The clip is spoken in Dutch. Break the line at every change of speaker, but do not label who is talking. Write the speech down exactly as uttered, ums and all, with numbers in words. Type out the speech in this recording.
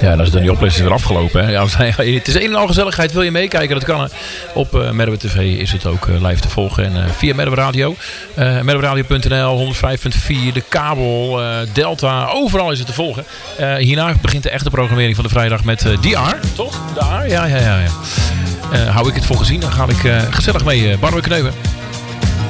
Ja, en als het dan niet op is, is het weer afgelopen. Hè? Ja, het is een en al gezelligheid. Wil je meekijken? Dat kan. Op uh, Merwe T V is het ook uh, live te volgen. En uh, via Merwe Radio. Uh, merweradio punt n l, honderdvijf punt vier, de kabel, uh, Delta. Overal is het te volgen. Uh, hierna begint de echte programmering van de vrijdag met uh, D R. Toch? De R? Ja, ja, ja. ja. Uh, hou ik het voor gezien. Dan ga ik uh, gezellig mee uh, Barbecue Kneuven.